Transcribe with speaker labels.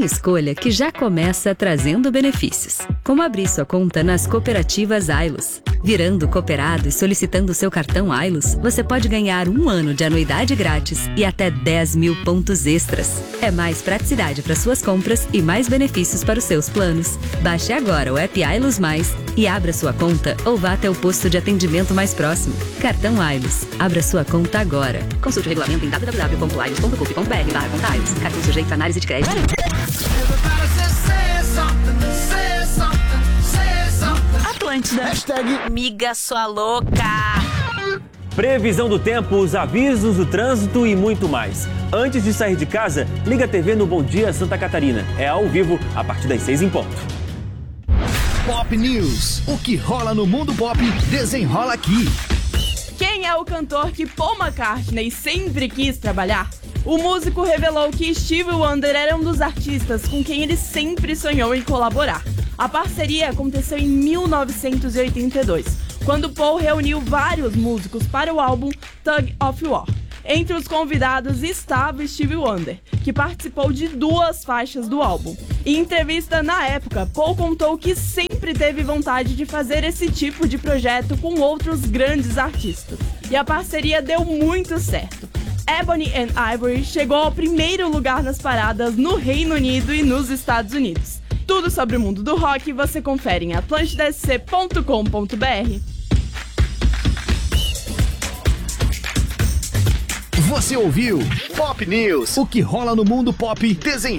Speaker 1: Tem escolha que já começa trazendo benefícios, como abrir sua conta nas cooperativas Ailos. Virando cooperado e solicitando seu cartão Ailos, você pode ganhar 1 ano de anuidade grátis e até 10 mil pontos extras. É mais praticidade para suas compras e mais benefícios para os seus planos. Baixe agora o app Ailos Mais e abra sua conta ou vá até o posto de atendimento mais próximo. Cartão Ailos. Abra sua conta agora. Consulte o regulamento em www.ailos.com.br/conta-ailos. Cartão sujeito a análise de crédito.
Speaker 2: Atlântida.
Speaker 3: Miga sua louca.
Speaker 4: Previsão do tempo, os avisos do trânsito e muito mais. Antes de sair de casa, liga a TV no Bom Dia Santa Catarina. É ao vivo, a partir das 6 em ponto.
Speaker 5: Pop News. O que rola no mundo pop, desenrola aqui.
Speaker 2: Quem é o cantor que Paul McCartney sempre quis trabalhar? O músico revelou que Stevie Wonder era um dos artistas com quem ele sempre sonhou em colaborar. A parceria aconteceu em 1982, quando Paul reuniu vários músicos para o álbum Tug of War. Entre os convidados estava Stevie Wonder, que participou de 2 faixas do álbum. Em entrevista na época, Paul contou que sempre teve vontade de fazer esse tipo de projeto com outros grandes artistas. E a parceria deu muito certo. Ebony and Ivory chegou ao 1º lugar nas paradas no Reino Unido e nos Estados Unidos. Tudo sobre o mundo do rock você confere em atlantidasc.com.br.
Speaker 5: Você ouviu Pop News. O que rola no mundo pop, desenrola.